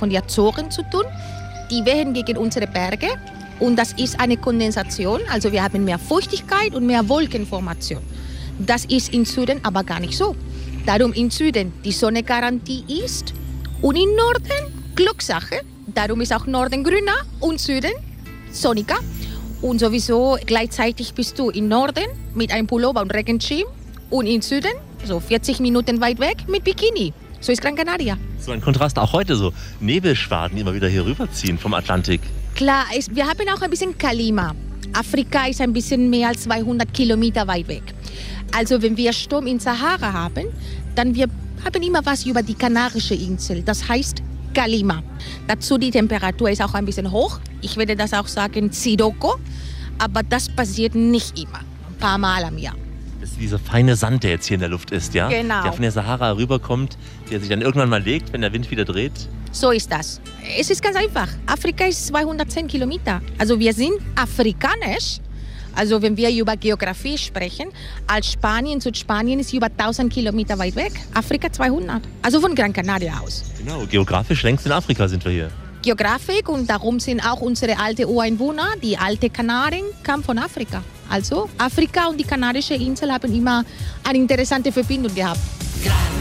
von den Azoren zu tun. Die wehen gegen unsere Berge und das ist eine Kondensation. Also wir haben mehr Feuchtigkeit und mehr Wolkenformation. Das ist im Süden aber gar nicht so. Darum im Süden die Sonnegarantie ist und im Norden Glückssache. Darum ist auch Norden grüner und Süden sonniger. Und sowieso gleichzeitig bist du im Norden mit einem Pullover und Regenschirm und im Süden, so 40 Minuten weit weg, mit Bikini. So ist Gran Canaria. So ein Kontrast auch heute, so Nebelschwaden, die immer wieder hier rüberziehen vom Atlantik. Klar, wir haben auch ein bisschen Klima. Afrika ist ein bisschen mehr als 200 Kilometer weit weg. Also wenn wir Sturm in Sahara haben, dann wir haben immer was über die Kanarische Insel. Das heißt Kalima. Dazu die Temperatur ist auch ein bisschen hoch. Ich würde das auch sagen Sirocco. Aber das passiert nicht immer. Ein paar Mal am Jahr. Das ist dieser feine Sand, der jetzt hier in der Luft ist, ja? Genau. Der von der Sahara rüberkommt, der sich dann irgendwann mal legt, wenn der Wind wieder dreht. So ist das. Es ist ganz einfach. Afrika ist 210 Kilometer. Also wir sind afrikanisch. Also wenn wir über Geografie sprechen, als Südspanien ist über 1000 Kilometer weit weg. Afrika 200. Also von Gran Canaria aus. Genau, geografisch längst in Afrika sind wir hier. Geografisch und darum sind auch unsere alten Ureinwohner, die alte Kanaren, kamen von Afrika. Also Afrika und die Kanarische Insel haben immer eine interessante Verbindung gehabt.